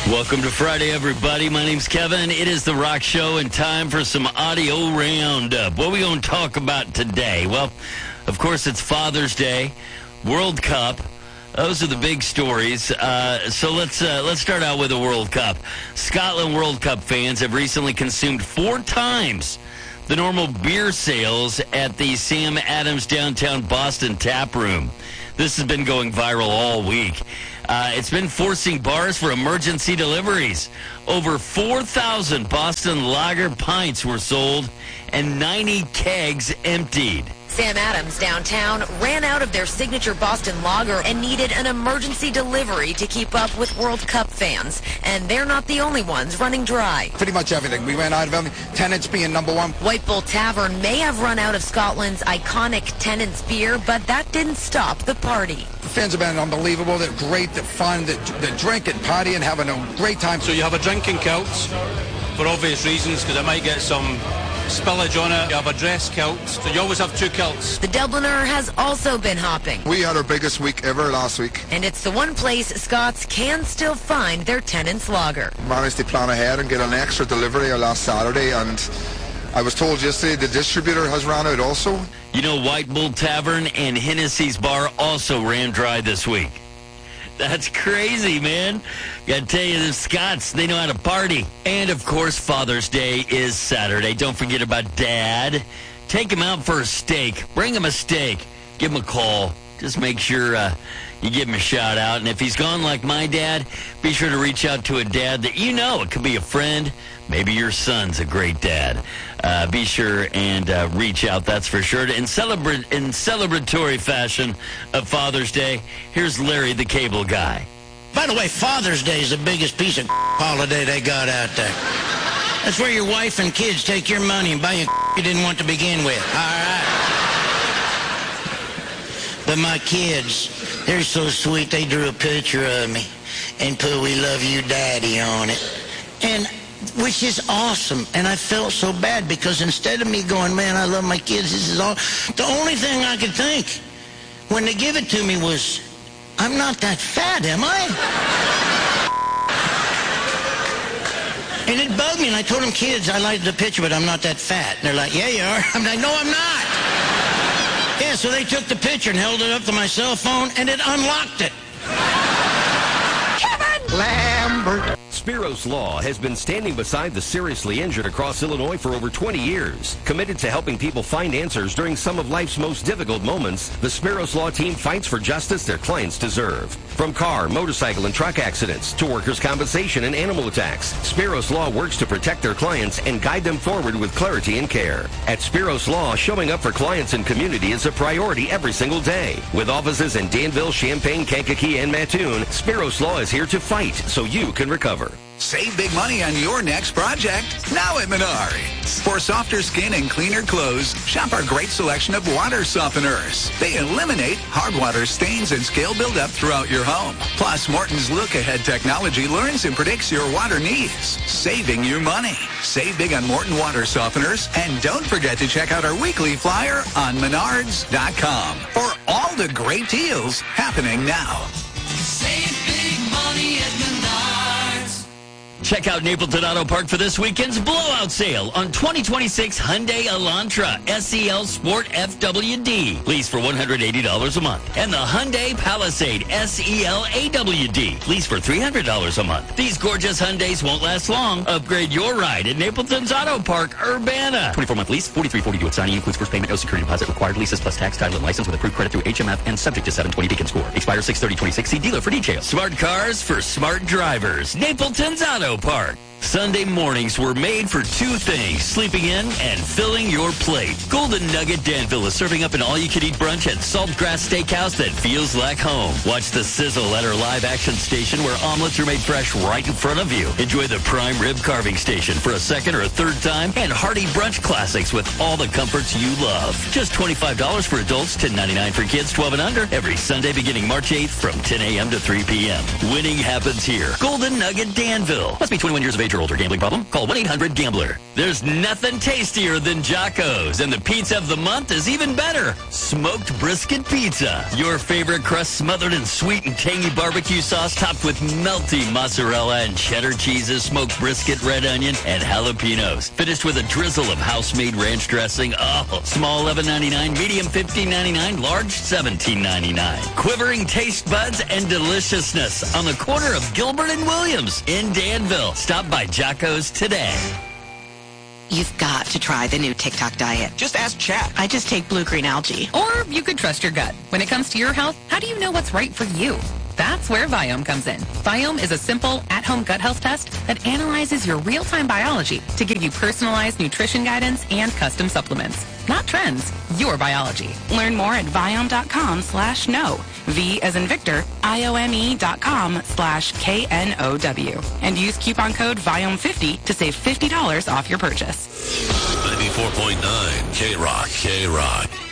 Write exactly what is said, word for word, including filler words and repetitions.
Welcome to Friday, everybody. My name's Kevin. It is The Rock Show and time for some audio roundup. What are we going to talk about today? Well, of course, it's Father's Day, World Cup. Those are the big stories. Uh, so let's uh, let's start out with the World Cup. Scotland World Cup fans have recently consumed four times the normal beer sales at the Sam Adams downtown Boston tap room. This has been going viral all week. Uh, it's been forcing bars for emergency deliveries. Over four thousand Boston Lager pints were sold and ninety kegs emptied. Sam Adams downtown ran out of their signature Boston Lager and needed an emergency delivery to keep up with World Cup fans. And they're not the only ones running dry. Pretty much everything. We ran out of everything. Tennent's being number one. White Bull Tavern may have run out of Scotland's iconic Tennent's beer, but that didn't stop the party. The fans have been unbelievable. They're great. They're fun. They're, they're drinking, partying, having a great time. So you have a drinking kilt for obvious reasons, because it might get some spillage on it. You have a dress kilt, so you always have two kilts. The Dubliner has also been hopping. We had our biggest week ever last week. And it's the one place Scots can still find their Tennent's Lager. Managed to plan ahead and get an extra delivery last Saturday, and I was told yesterday the distributor has ran out also. You know, White Bull Tavern and Hennessy's Bar also ran dry this week. That's crazy, man. Gotta tell you, the Scots, they know how to party. And, of course, Father's Day is Saturday. Don't forget about Dad. Take him out for a steak. Bring him a steak. Give him a call. Just make sure uh, you give him a shout out. And if he's gone like my dad, be sure to reach out to a dad that you know. It could be a friend. Maybe your son's a great dad. Uh, be sure and uh, reach out, that's for sure. In, celebra- in celebratory fashion of Father's Day, here's Larry the Cable Guy. By the way, Father's Day is the biggest piece of holiday they got out there. That's where your wife and kids take your money and buy you you didn't want to begin with. All right. But my kids, they're so sweet. They drew a picture of me and put "We love you, Daddy" on it. And which is awesome. And I felt so bad because instead of me going, man, I love my kids, this is all, the only thing I could think when they give it to me was, I'm not that fat, am I? And it bugged me, and I told them, kids, I like the picture, but I'm not that fat. And they're like, yeah, you are. I'm like, no, I'm not. Yeah, so they took the picture and held it up to my cell phone, and it unlocked it. Kevin! Lambert. Spiros Law has been standing beside the seriously injured across Illinois for over twenty years. Committed to helping people find answers during some of life's most difficult moments, the Spiros Law team fights for justice their clients deserve. From car, motorcycle, and truck accidents to workers' compensation and animal attacks, Spiros Law works to protect their clients and guide them forward with clarity and care. At Spiros Law, showing up for clients and community is a priority every single day. With offices in Danville, Champaign, Kankakee, and Mattoon, Spiros Law is here to fight so you can recover. Save big money on your next project now at Menards. For softer skin and cleaner clothes, shop our great selection of water softeners. They eliminate hard water stains and scale buildup throughout your home. Plus, Morton's look-ahead technology learns and predicts your water needs, saving you money. Save big on Morton water softeners, and don't forget to check out our weekly flyer on menards dot com for all the great deals happening now. Save big money at Menards. Check out Napleton Auto Park for this weekend's blowout sale on twenty twenty-six Hyundai Elantra S E L Sport F W D. Lease for one hundred eighty dollars a month. And the Hyundai Palisade S E L A W D. Lease for three hundred dollars a month. These gorgeous Hyundais won't last long. Upgrade your ride at Napleton's Auto Park, Urbana. twenty-four month lease, forty-three forty-two at signing. Includes first payment, no security deposit required. Leases plus tax, title, and license with approved credit through H M F and subject to seven twenty Beacon score. Expires six thirty twenty-six. See dealer for details. Smart cars for smart drivers. Napleton's Auto Park. Sunday mornings were made for two things, sleeping in and filling your plate. Golden Nugget Danville is serving up an all-you-can-eat brunch at Saltgrass Steakhouse that feels like home. Watch the sizzle at our live-action station where omelets are made fresh right in front of you. Enjoy the prime rib carving station for a second or a third time, and hearty brunch classics with all the comforts you love. Just twenty-five dollars for adults, ten ninety-nine for kids twelve and under, every Sunday beginning March eighth from ten a.m. to three p.m. Winning happens here. Golden Nugget Danville. Must be twenty-one years of age or older gambling problem? Call one eight hundred gambler. There's nothing tastier than Jocko's, and the pizza of the month is even better. Smoked brisket pizza. Your favorite crust smothered in sweet and tangy barbecue sauce topped with melty mozzarella and cheddar cheeses, smoked brisket, red onion, and jalapenos. Finished with a drizzle of house-made ranch dressing. Oh, small eleven ninety-nine, medium fifteen ninety-nine, large seventeen ninety-nine. Quivering taste buds and deliciousness on the corner of Gilbert and Williams in Danville. Stop by Jocko's today. You've got to try the new TikTok diet. Just ask Chat. I just take blue-green algae. Or you could trust your gut. When it comes to your health, how do you know what's right for you? That's where Viome comes in. Viome is a simple, at-home gut health test that analyzes your real-time biology to give you personalized nutrition guidance and custom supplements. Not trends, your biology. Learn more at Viome.com slash no. V as in Victor, I-O-M-E dot com slash K N O W. And use coupon code Viome fifty to save fifty dollars off your purchase. ninety-four point nine K-Rock, K-Rock.